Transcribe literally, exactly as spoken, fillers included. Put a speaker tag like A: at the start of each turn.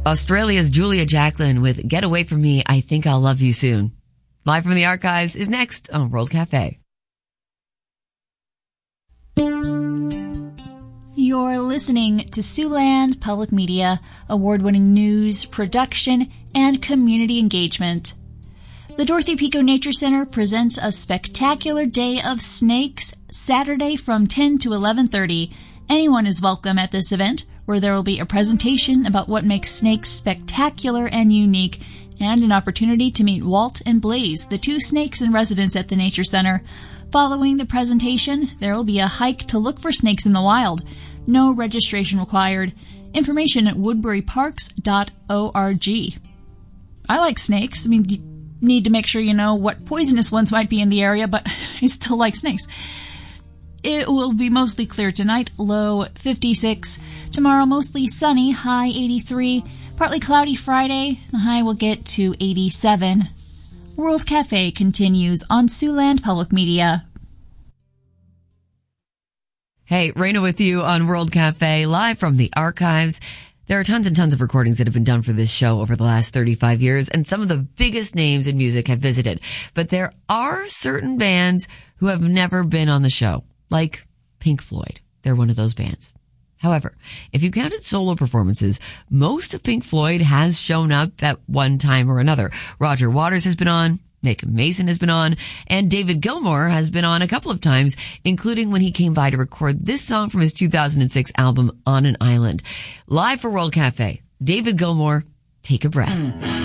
A: Australia's Julia Jacklin with Get Away From Me, I Think I'll Love You Soon. Live from the archives is next on World Cafe.
B: You're listening to Siouxland Public Media, award-winning news, production, and community engagement. The Dorothy Pico Nature Center presents a spectacular day of snakes Saturday from ten to eleven thirty. Anyone is welcome at this event, where there will be a presentation about what makes snakes spectacular and unique, and an opportunity to meet Walt and Blaze, the two snakes in residence at the Nature Center. Following the presentation, there will be a hike to look for snakes in the wild. No registration required. Information at woodbury parks dot org. I like snakes. I mean, you need to make sure you know what poisonous ones might be in the area, but I still like snakes. It will be mostly clear tonight, low fifty-six. Tomorrow, mostly sunny, high eighty-three. Partly cloudy Friday, the high will get to eighty-seven. World Cafe continues on Siouxland Public Media.
A: Hey, Raina with you on World Cafe, live from the archives. There are tons and tons of recordings that have been done for this show over the last thirty-five years, and some of the biggest names in music have visited. But there are certain bands who have never been on the show, like Pink Floyd. They're one of those bands. However, if you counted solo performances, most of Pink Floyd has shown up at one time or another. Roger Waters has been on, Nick Mason has been on, and David Gilmour has been on a couple of times, including when he came by to record this song from his two thousand six album, On an Island. Live for World Cafe, David Gilmour, Take a Breath.